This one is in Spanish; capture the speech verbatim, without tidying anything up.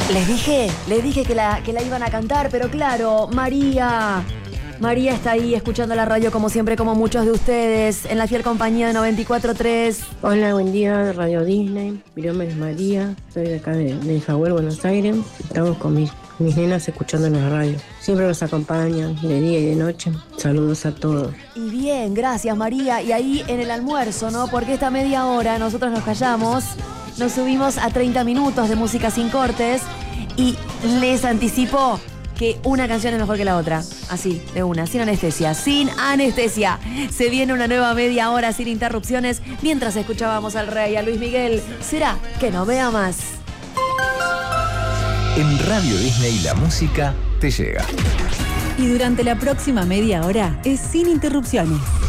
Les dije, les dije que la, que la iban a cantar, pero claro, María... María está ahí escuchando la radio como siempre, como muchos de ustedes, en la fiel compañía de noventa y cuatro punto tres. Hola, buen día, Radio Disney. Mi nombre es María, soy de acá de, de Jaguar, Buenos Aires. Estamos con mis, mis nenas escuchando en la radio. Siempre nos acompañan de día y de noche. Saludos a todos. Y bien, gracias María. Y ahí en el almuerzo, ¿no? Porque esta media hora nosotros nos callamos, nos subimos a treinta minutos de música sin cortes y les anticipo que una canción es mejor que la otra. Así, de una, sin anestesia, sin anestesia. Se viene una nueva media hora sin interrupciones mientras escuchábamos al Rey, a Luis Miguel. ¿Será que no vea más? En Radio Disney la música te llega. Y durante la próxima media hora es sin interrupciones.